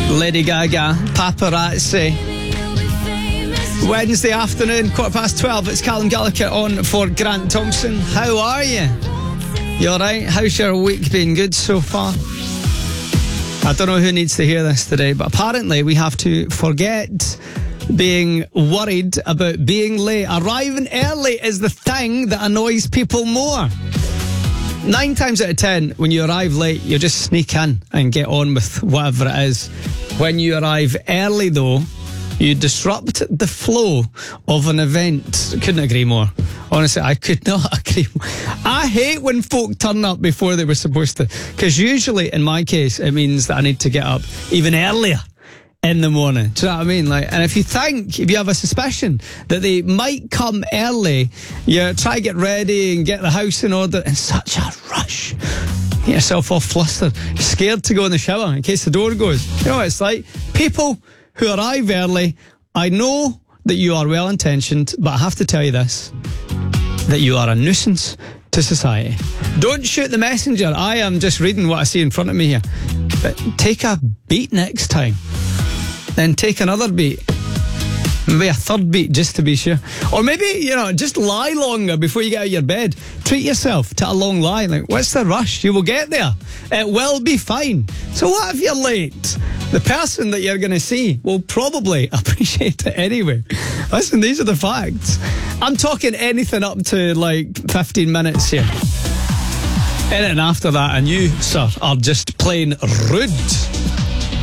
Lady Gaga, Paparazzi. Wednesday afternoon, 12:15. It's Callum Gallagher on for Grant Thompson. How are you? You alright? How's your week been? Good so far? I don't know who needs to hear this today, but apparently we have to forget being worried about being late. Arriving early is the thing that annoys people more. 9 times out of 10, when you arrive late, you just sneak in and get on with whatever it is. When you arrive early, though, you disrupt the flow of an event. Couldn't agree more. Honestly, I could not agree more. I hate when folk turn up before they were supposed to, because usually, in my case, it means that I need to get up even earlier in the morning. Do you know what I mean? And if you have a suspicion that they might come early, you try to get ready and get the house in order in such a rush. Get yourself all flustered. You're scared to go in the shower in case the door goes. You know what it's like? People who arrive early, I know that you are well intentioned, but I have to tell you this, that you are a nuisance to society. Don't shoot the messenger. I am just reading what I see in front of me here. But take a beat next time. Then take another beat. Maybe a third beat just to be sure. Or maybe, just lie longer before you get out of your bed. Treat yourself to a long lie. What's the rush? You will get there. It will be fine. So what if you're late? The person that you're going to see will probably appreciate it anyway. Listen, these are the facts. I'm talking anything up to 15 minutes here. Anything after that, and you, sir, are just plain rude.